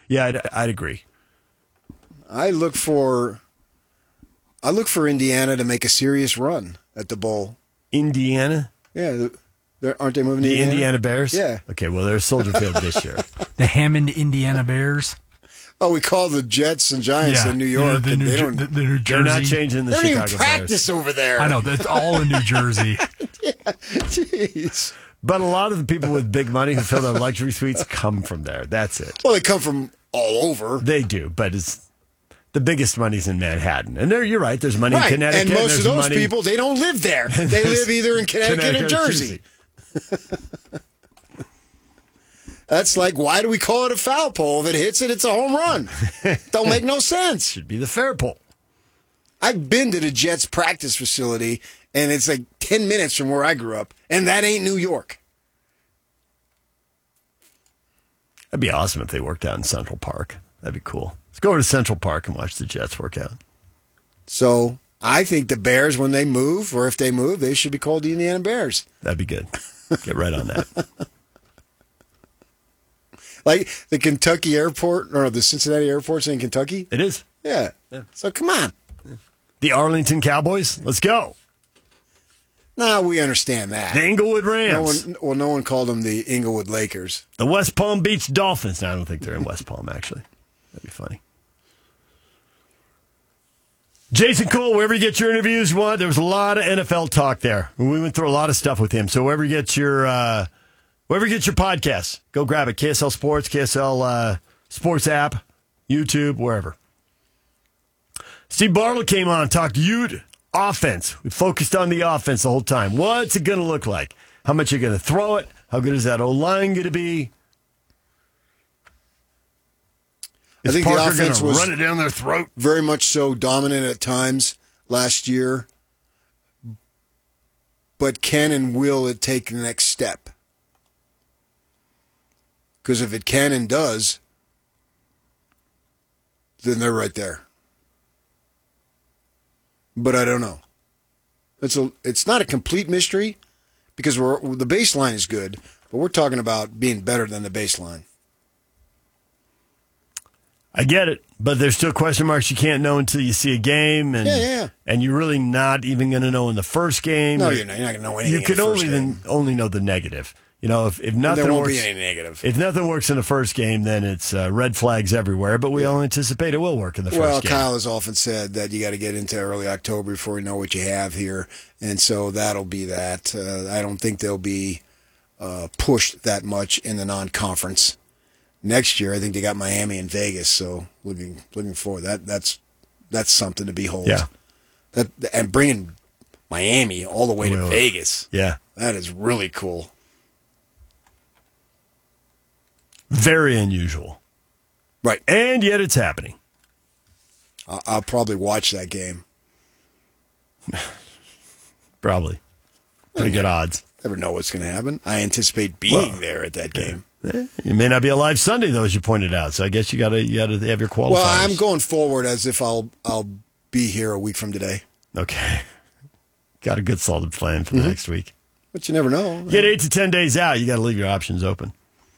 Yeah, I'd agree. I look for Indiana to make a serious run at the bowl. Indiana? Yeah, aren't they moving to The Indiana Bears? Yeah. Okay, well, they're Soldier Field this year. The Hammond Indiana Bears. Oh, we call the Jets and Giants in New York. The New Jersey. They're not changing the They don't Chicago even Bears. practice over there. I know, that's all in New Jersey. Jeez. But a lot of the people with big money who fill their luxury suites come from there. That's it. Well, they come from all over. They do, but it's the biggest money's in Manhattan. And you're right, there's money in Right, Connecticut. and most of there's those money- people, they don't live there. They live either in Connecticut or Jersey. That's like, why do we call it a foul pole? If it hits it, it's a home run. Don't make no sense. Should be the fair pole. I've been to the Jets practice facility, and it's like 10 minutes from where I grew up, and that ain't New York. That'd be awesome if they worked out in Central Park. That'd be cool. Let's go over to Central Park and watch the Jets work out. So I think the Bears, when they move, or if they move, they should be called the Indiana Bears. That'd be good. Get right on that. Like the Kentucky airport, or the Cincinnati airport's in Kentucky? It is. Yeah. So come on. The Arlington Cowboys. Let's go. No, we understand that. The Inglewood Rams. No one called them the Inglewood Lakers. The West Palm Beach Dolphins. No, I don't think they're in West Palm, actually. That'd be funny. Jason Cole, wherever you get your interviews, there was a lot of NFL talk there. We went through a lot of stuff with him. So wherever you get your podcasts, go grab it. KSL Sports, KSL Sports app, YouTube, wherever. Steve Barlow came on, talked Ute offense. We focused on the offense the whole time. What's it going to look like? How much are you going to throw it? How good is that O-line going to be? I think Parker the offense was run it down their throat? very much so dominant at times last year. But can and will it take the next step? Because if it can and does, then they're right there. But I don't know. It's not a complete mystery because the baseline is good, but we're talking about being better than the baseline. I get it, but there's still question marks you can't know until you see a game, and and you're really not even going to know in the first game. No, you're not going to know anything. You could only know the negative. You know, if nothing there won't works, be any negative. If nothing works in the first game, then it's red flags everywhere. But we all anticipate it will work in the first game. Well, Kyle has often said that you got to get into early October before you know what you have here, and so that'll be that. I don't think they'll be pushed that much in the non-conference. Next year, I think they got Miami and Vegas, so looking forward. That's something to behold. Yeah, and bringing Miami all the way to Vegas. Yeah, that is really cool. Very unusual. Right. And yet it's happening. I'll probably watch that game. Probably. Pretty good odds. Never know what's going to happen. I anticipate being there at that game. It may not be a live Sunday, though, as you pointed out. So I guess you got to have your qualifiers. Well, I'm going forward as if I'll be here a week from today. Okay. Got a good solid plan for the next week. But you never know. Get 8 to 10 days out. You got to leave your options open.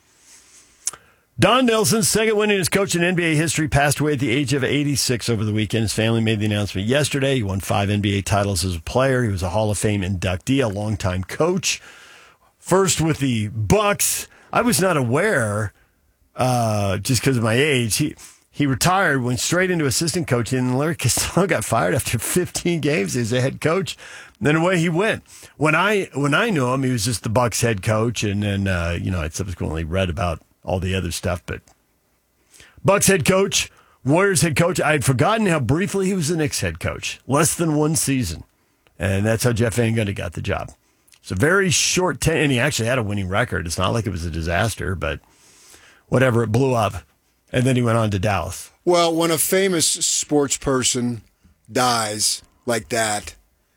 Don Nelson, second winningest coach in NBA history, passed away at the age of 86 over the weekend. His family made the announcement yesterday. He won 5 NBA titles as a player. He was a Hall of Fame inductee, a longtime coach. First with the Bucks. I was not aware, just because of my age. He retired, went straight into assistant coaching, and Larry Costello got fired after 15 games as a head coach. Then away he went. When I knew him, he was just the Bucks head coach, and then I subsequently read about all the other stuff. But Bucks head coach, Warriors head coach. I had forgotten how briefly he was the Knicks head coach. Less than one season, and that's how Jeff Van Gundy got the job. It's a very short tenure, and he actually had a winning record. It's not like it was a disaster, but whatever, it blew up. And then he went on to Dallas. Well, when a famous sports person dies like that,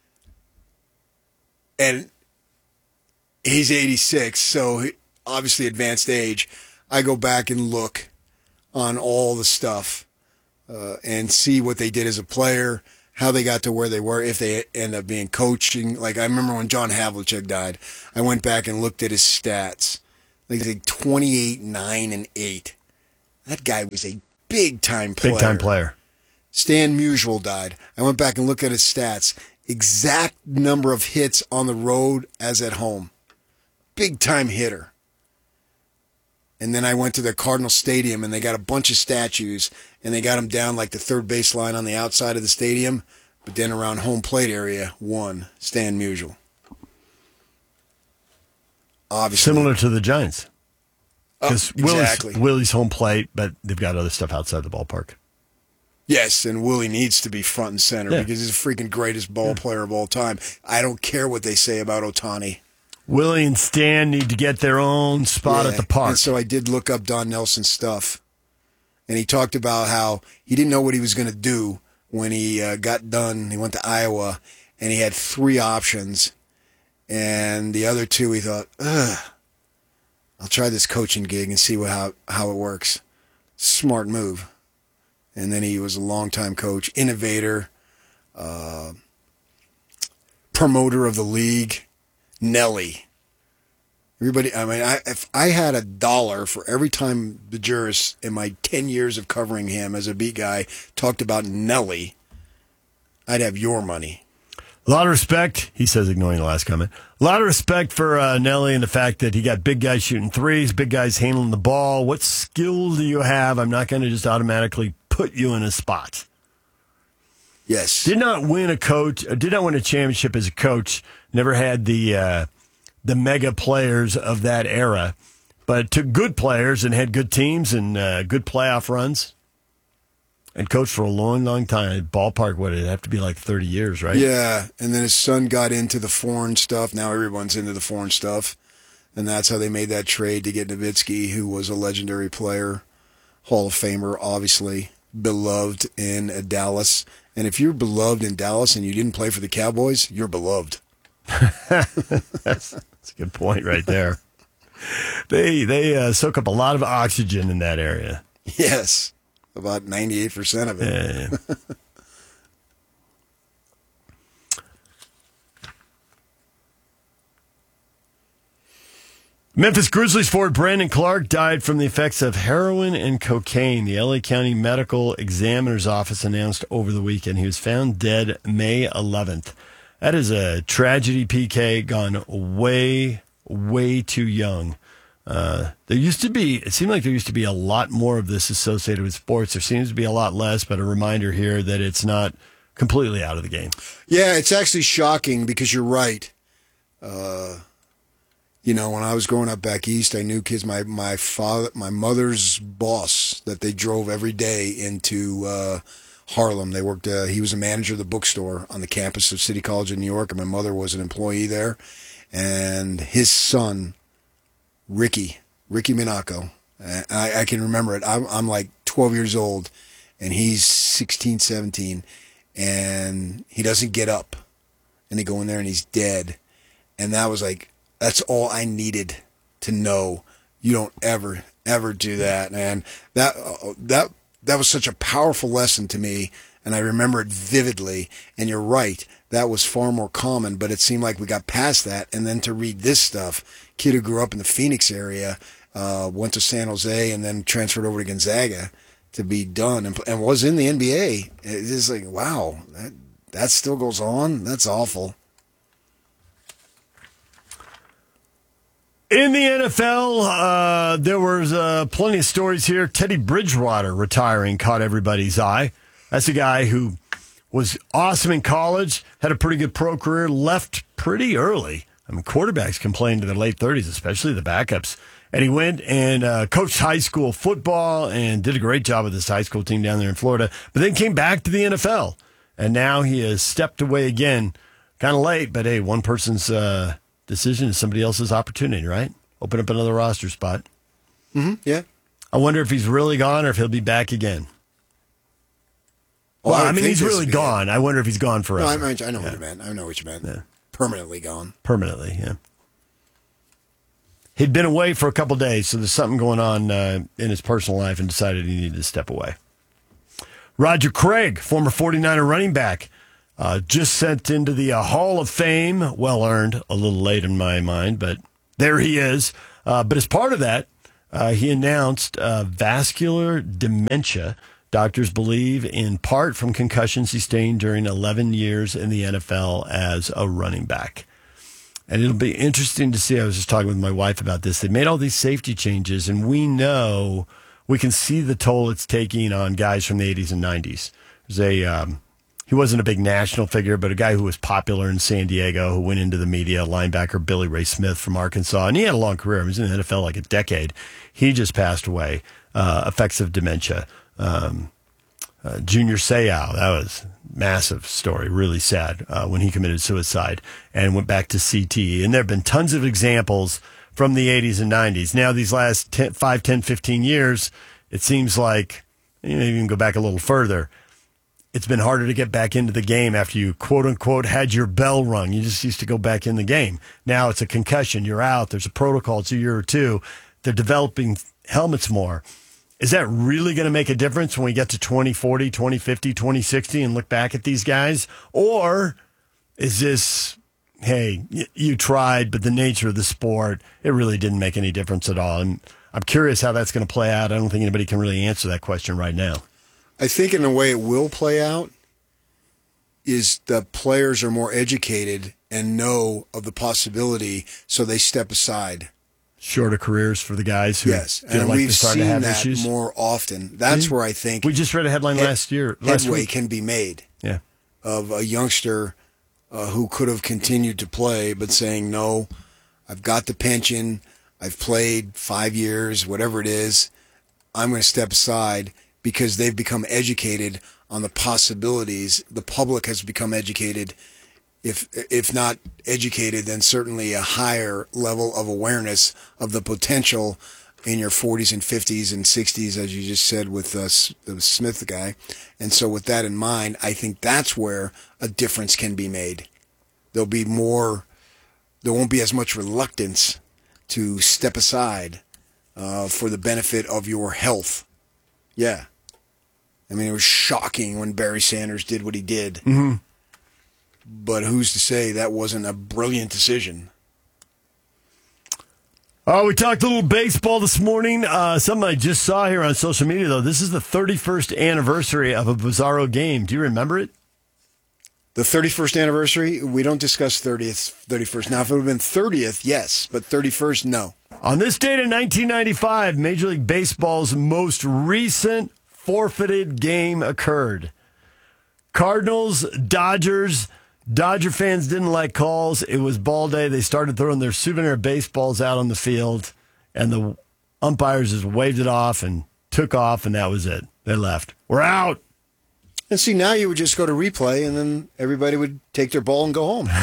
and he's 86, so obviously advanced age, I go back and look on all the stuff and see what they did as a player, how they got to where they were, if they end up being coaching. Like, I remember when John Havlicek died, I went back and looked at his stats. Like 28, 9, and 8. That guy was a big-time player. Big time player. Stan Musial died. I went back and looked at his stats. Exact number of hits on the road as at home. Big-time hitter. And then I went to the Cardinal Stadium, and they got a bunch of statues, and they got him down like the third baseline on the outside of the stadium, but then around home plate area, Stan Musial. Obviously. Similar to the Giants. Because exactly. Willie's home plate, but they've got other stuff outside the ballpark. Yes, and Willie needs to be front and center because he's the freaking greatest ball player of all time. I don't care what they say about Ohtani. Willie and Stan need to get their own spot at the park. And so I did look up Don Nelson's stuff. And he talked about how he didn't know what he was going to do when he got done. He went to Iowa, and he had 3 options. And the other 2, he thought, I'll try this coaching gig and see how it works. Smart move. And then he was a longtime coach, innovator, promoter of the league, Nelly. Everybody, I mean, if I had $1 for every time the jurist in my 10 years of covering him as a beat guy talked about Nelly, I'd have your money. A lot of respect, he says, ignoring the last comment. A lot of respect for Nelly and the fact that he got big guys shooting threes, big guys handling the ball. What skill do you have? I'm not going to just automatically put you in a spot. Yes. Did not win a championship as a coach. Never had the mega players of that era, but took good players and had good teams and good playoff runs. And coached for a long, long time. Ballpark, what, it'd have to be like 30 years, right? Yeah, and then his son got into the foreign stuff. Now everyone's into the foreign stuff. And that's how they made that trade to get Nowitzki, who was a legendary player, Hall of Famer, obviously, beloved in Dallas. And if you're beloved in Dallas and you didn't play for the Cowboys, you're beloved. That's a good point right there. They soak up a lot of oxygen in that area. Yes. About 98% of it. Yeah. Memphis Grizzlies forward Brandon Clark died from the effects of heroin and cocaine. The LA County Medical Examiner's Office announced over the weekend he was found dead May 11th. That is a tragedy, PK, gone way, way too young. It seemed like there used to be a lot more of this associated with sports. There seems to be a lot less, but a reminder here that it's not completely out of the game. Yeah, it's actually shocking because you're right. When I was growing up back east, I knew kids, my mother's boss, that they drove every day into Harlem. They worked, he was a manager of the bookstore on the campus of City College in New York, and my mother was an employee there. And his son, Ricky Minaco. I can remember it. I'm like 12 years old, and he's 16, 17, and he doesn't get up. And they go in there, and he's dead. And that was like, that's all I needed to know. You don't ever, ever do that. And that was such a powerful lesson to me, and I remember it vividly. And you're right, that was far more common, but it seemed like we got past that. And then to read this stuff, kid who grew up in the Phoenix area, went to San Jose and then transferred over to Gonzaga to be done and was in the NBA. It's just like, wow, that still goes on? That's awful. In the NFL, there was plenty of stories here. Teddy Bridgewater retiring caught everybody's eye. That's a guy who was awesome in college, had a pretty good pro career, left pretty early. I mean, quarterbacks can play into their late 30s, especially the backups. And he went and coached high school football and did a great job with this high school team down there in Florida, but then came back to the NFL. And now he has stepped away again. Kind of late, but hey, one person's decision is somebody else's opportunity, right? Open up another roster spot. Mm-hmm. Yeah. I wonder if he's really gone or if he'll be back again. Well, I mean, he's really gone. I wonder if he's gone forever. No, I know what you meant. I know what you meant. Yeah. Permanently gone. Permanently, yeah. He'd been away for a couple days, so there's something going on in his personal life and decided he needed to step away. Roger Craig, former 49er running back, just sent into the Hall of Fame. Well earned, a little late in my mind, but there he is. But as part of that, He announced vascular dementia. Doctors believe in part from concussions he sustained during 11 years in the NFL as a running back. And it'll be interesting to see. I was just talking with my wife about this. They made all these safety changes, and we can see the toll it's taking on guys from the 80s and 90s. He wasn't a big national figure, but a guy who was popular in San Diego, who went into the media, linebacker Billy Ray Smith from Arkansas. And he had a long career. He was in the NFL like a decade. He just passed away, effects of dementia. Junior Seau, that was a massive story, really sad, when he committed suicide and went back to CTE. And there have been tons of examples from the 80s and 90s. Now, these last 5, 10, 15 years, it seems like, even go back a little further, it's been harder to get back into the game after you, quote unquote, had your bell rung. You just used to go back in the game. Now it's a concussion. You're out. There's a protocol. It's a year or two. They're developing helmets more. Is that really going to make a difference when we get to 2040, 2050, 2060 and look back at these guys? Or is this, hey, you tried, but the nature of the sport, it really didn't make any difference at all? And I'm curious how that's going to play out. I don't think anybody can really answer that question right now. I think in the way it will play out is the players are more educated and know of the possibility, so they step aside. Shorter careers for the guys who yes, feel and like we've they're starting seen to have that issues. More often. That's where I think we just read a headline last headway week can be made. Yeah, of a youngster who could have continued to play, but saying, no, I've got the pension, I've played 5 years, whatever it is, I'm going to step aside because they've become educated on the possibilities. The public has become educated. If not educated, then certainly a higher level of awareness of the potential in your 40s and 50s and 60s, as you just said with the Smith guy. And so with that in mind, I think that's where a difference can be made. There won't be as much reluctance to step aside for the benefit of your health. Yeah. I mean, it was shocking when Barry Sanders did what he did. Mm-hmm. But who's to say that wasn't a brilliant decision? Oh, we talked a little baseball this morning. Something I just saw here on social media, though. This is the 31st anniversary of a Bizarro game. Do you remember it? The 31st anniversary? We don't discuss 31st. Now, if it would have been 30th, yes. But 31st, no. On this date in 1995, Major League Baseball's most recent forfeited game occurred. Cardinals, Dodgers. Dodger fans didn't like calls. It was ball day. They started throwing their souvenir baseballs out on the field, and the umpires just waved it off and took off, and that was it. They left. We're out. And see, now you would just go to replay, and then everybody would take their ball and go home.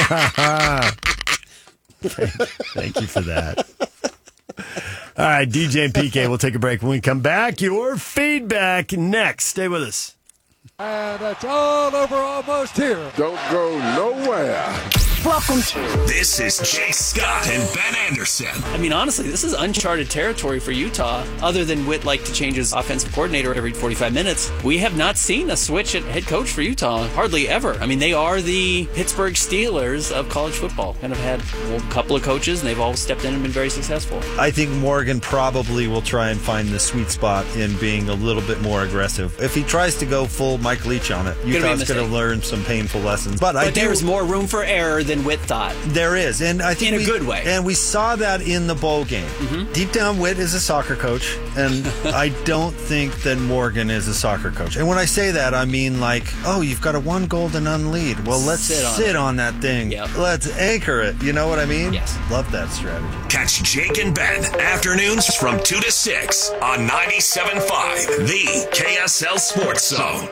Thank you for that. All right, DJ and PK, we'll take a break. When we come back, your feedback next. Stay with us. And it's all over almost here. Don't go nowhere. Welcome to. This is Jay Scott and Ben Anderson. I mean, honestly, this is uncharted territory for Utah. Other than Witt like to change his offensive coordinator every 45 minutes, we have not seen a switch at head coach for Utah. Hardly ever. I mean, they are the Pittsburgh Steelers of college football. Kind of had a couple of coaches, and they've all stepped in and been very successful. I think Morgan probably will try and find the sweet spot in being a little bit more aggressive. If he tries to go full Mike Leach on it, Utah's going to learn some painful lessons. But there's more room for error than Witt thought. There is, and I think in a good way. And we saw that in the bowl game. Mm-hmm. Deep down, Witt is a soccer coach, and I don't think that Morgan is a soccer coach. And when I say that, I mean like, oh, you've got a 1-goal to none lead. Well, let's sit on that thing. Yep. Let's anchor it. You know what I mean? Yes. Love that strategy. Catch Jake and Ben afternoons from 2 to 6 on 97.5, the KSL Sports Zone.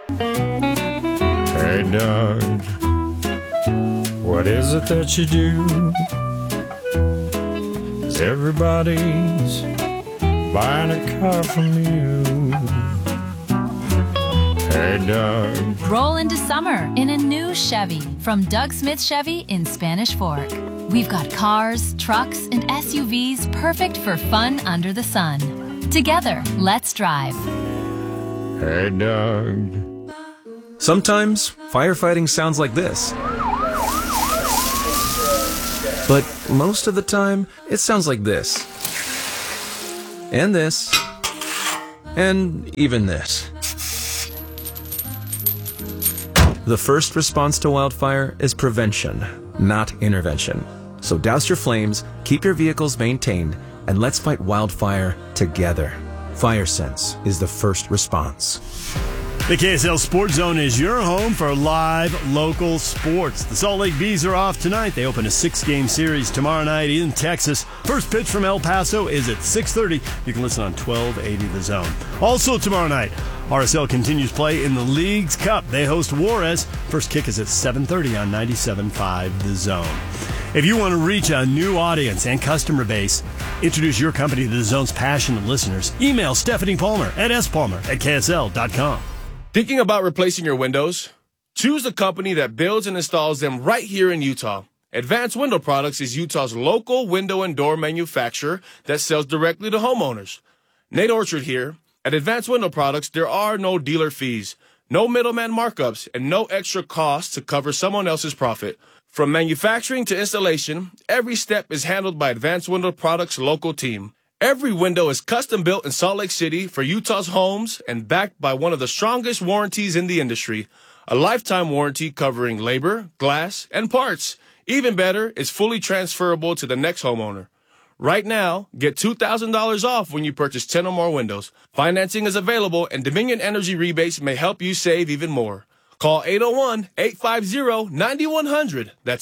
Hey, Doug. What is it that you do? 'Cause everybody's buying a car from you. Hey, Doug. Roll into summer in a new Chevy from Doug Smith Chevy in Spanish Fork. We've got cars, trucks, and SUVs perfect for fun under the sun. Together, let's drive. Hey, Doug. Sometimes firefighting sounds like this. But most of the time, it sounds like this. and this, and even this. The first response to wildfire is prevention, not intervention. So douse your flames, keep your vehicles maintained, and let's fight wildfire together. FireSense is the first response. The KSL Sports Zone is your home for live local sports. The Salt Lake Bees are off tonight. They open a 6-game series tomorrow night in Texas. First pitch from El Paso is at 6:30. You can listen on 1280 The Zone. Also tomorrow night, RSL continues play in the League's Cup. They host Juarez. First kick is at 7:30 on 97.5 The Zone. If you want to reach a new audience and customer base, introduce your company to The Zone's passionate listeners, email Stephanie Palmer at spalmer@ksl.com. Thinking about replacing your windows? Choose a company that builds and installs them right here in Utah. Advanced Window Products is Utah's local window and door manufacturer that sells directly to homeowners. Nate Orchard here. At Advanced Window Products, there are no dealer fees, no middleman markups, and no extra costs to cover someone else's profit. From manufacturing to installation, every step is handled by Advanced Window Products' local team. Every window is custom built in Salt Lake City for Utah's homes and backed by one of the strongest warranties in the industry. A lifetime warranty covering labor, glass, and parts. Even better, it's fully transferable to the next homeowner. Right now, get $2,000 off when you purchase 10 or more windows. Financing is available and Dominion Energy rebates may help you save even more. Call 801-850-9100. That's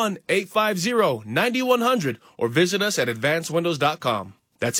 801-850-9100 or visit us at advancedwindows.com. That's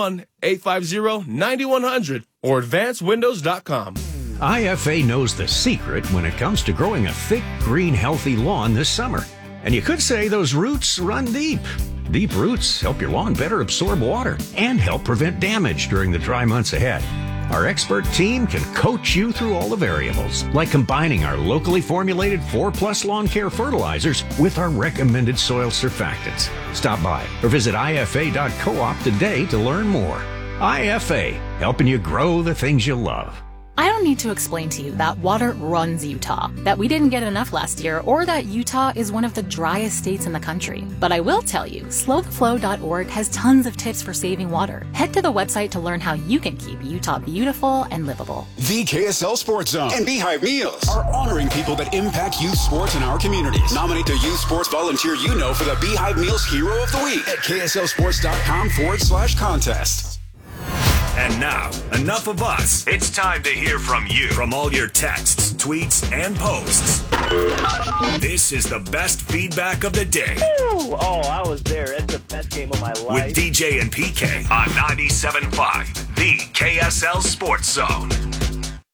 801-850-9100 or advancedwindows.com. IFA knows the secret when it comes to growing a thick, green, healthy lawn this summer. And you could say those roots run deep. Deep roots help your lawn better absorb water and help prevent damage during the dry months ahead. Our expert team can coach you through all the variables, like combining our locally formulated 4+ lawn care fertilizers with our recommended soil surfactants. Stop by or visit ifa.coop today to learn more. IFA, helping you grow the things you love. I don't need to explain to you that water runs Utah, that we didn't get enough last year, or that Utah is one of the driest states in the country. But I will tell you, slowtheflow.org has tons of tips for saving water. Head to the website to learn how you can keep Utah beautiful and livable. The KSL Sports Zone and Beehive Meals are honoring people that impact youth sports in our communities. Nominate the youth sports volunteer you know for the Beehive Meals Hero of the Week at kslsports.com/contest. And now, enough of us. It's time to hear from you. From all your texts, tweets, and posts. This is the best feedback of the day. Ooh, I was there. It's the best game of my life. With DJ and PK on 97.5, the KSL Sports Zone.